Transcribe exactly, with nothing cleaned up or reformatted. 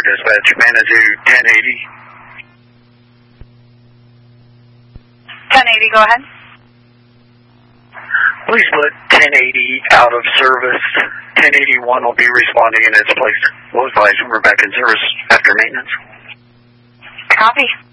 dispatch, Manitou ten eighty. ten eighty, go ahead. Please put ten eighty out of service. ten eighty-one will be responding in its place. We'll advise when we're back in service after maintenance. Copy.